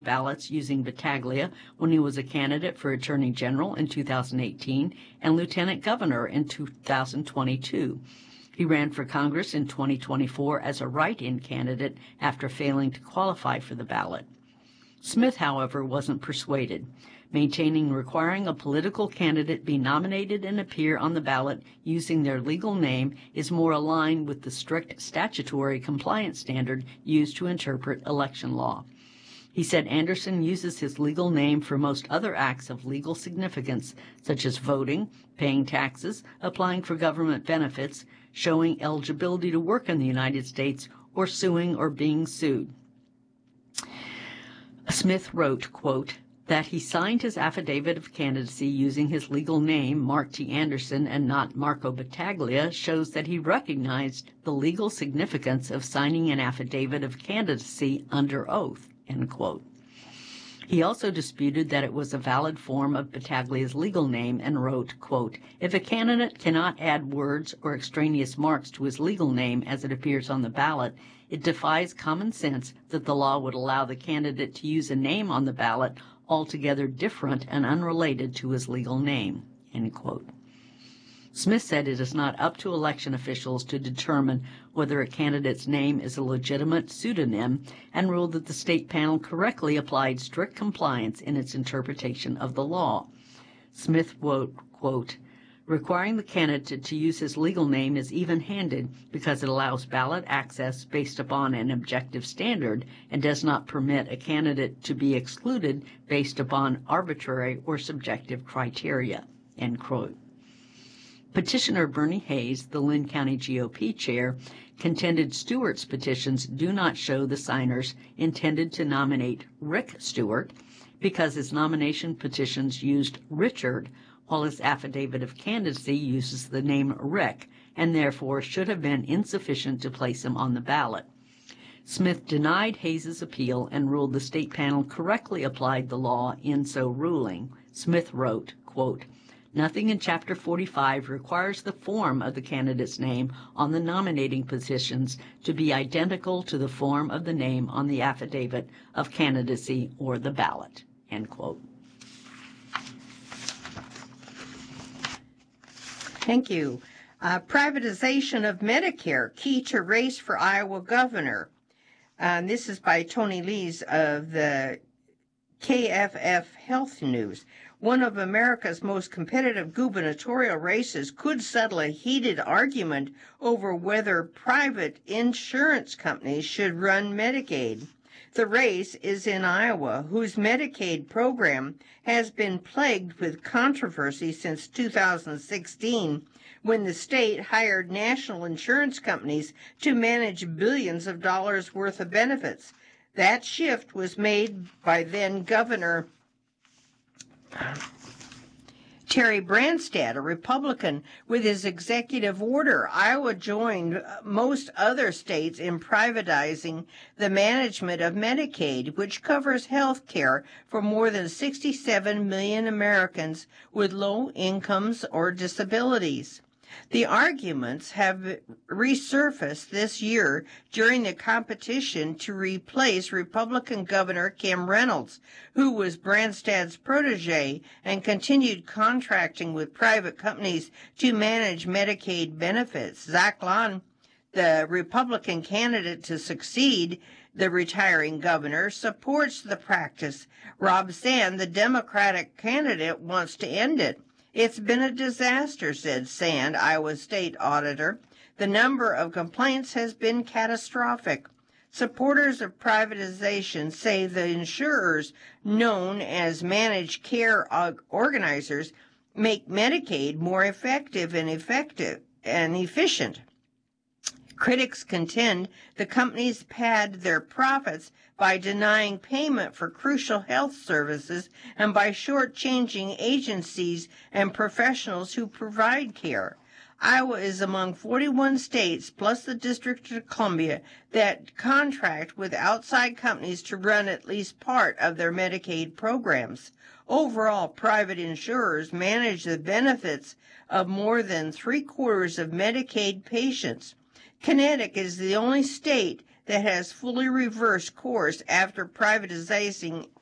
ballots using Battaglia when he was a candidate for Attorney General in 2018 and Lieutenant Governor in 2022. He ran for Congress in 2024 as a write-in candidate after failing to qualify for the ballot. Smith, however, wasn't persuaded, maintaining requiring a political candidate be nominated and appear on the ballot using their legal name is more aligned with the strict statutory compliance standard used to interpret election law. He said Anderson uses his legal name for most other acts of legal significance, such as voting, paying taxes, applying for government benefits, showing eligibility to work in the United States, or suing or being sued. Smith wrote, quote, that he signed his affidavit of candidacy using his legal name, Mark T. Anderson, and not Marco Battaglia, shows that he recognized the legal significance of signing an affidavit of candidacy under oath, end quote. He also disputed that it was a valid form of Battaglia's legal name and wrote, quote, if a candidate cannot add words or extraneous marks to his legal name as it appears on the ballot, it defies common sense that the law would allow the candidate to use a name on the ballot altogether different and unrelated to his legal name, end quote. Smith said it is not up to election officials to determine whether a candidate's name is a legitimate pseudonym and ruled that the state panel correctly applied strict compliance in its interpretation of the law. Smith wrote, quote, requiring the candidate to use his legal name is even-handed because it allows ballot access based upon an objective standard and does not permit a candidate to be excluded based upon arbitrary or subjective criteria, end quote. Petitioner Bernie Hayes, the Lynn County GOP chair, contended Stewart's petitions do not show the signers intended to nominate Rick Stewart because his nomination petitions used Richard, while his affidavit of candidacy uses the name Rick, and therefore should have been insufficient to place him on the ballot. Smith denied Hayes' appeal and ruled the state panel correctly applied the law in so ruling. Smith wrote, quote, nothing in Chapter 45 requires the form of the candidate's name on the nominating petitions to be identical to the form of the name on the affidavit of candidacy or the ballot, end quote. Thank you. Privatization of Medicare, key to race for Iowa governor. This is by Tony Lees of the KFF Health News. One of America's most competitive gubernatorial races could settle a heated argument over whether private insurance companies should run Medicaid. The race is in Iowa, whose Medicaid program has been plagued with controversy since 2016, when the state hired national insurance companies to manage billions of dollars worth of benefits. That shift was made by then Governor Terry Branstad, a Republican. With his executive order, Iowa joined most other states in privatizing the management of Medicaid, which covers health care for more than 67 million Americans with low incomes or disabilities. The arguments have resurfaced this year during the competition to replace Republican Governor Kim Reynolds, who was Branstad's protege and continued contracting with private companies to manage Medicaid benefits. Zach Long, the Republican candidate to succeed the retiring governor, supports the practice. Rob Sand, the Democratic candidate, wants to end it. It's been a disaster, said Sand, Iowa State Auditor. The number of complaints has been catastrophic. Supporters of privatization say the insurers, known as managed care organizers, make Medicaid more effective and efficient. Critics contend the companies pad their profits by denying payment for crucial health services and by shortchanging agencies and professionals who provide care. Iowa is among 41 states, plus the District of Columbia, that contract with outside companies to run at least part of their Medicaid programs. Overall, private insurers manage the benefits of more than 3/4 of Medicaid patients. Connecticut is the only state that has fully reversed course after privatizing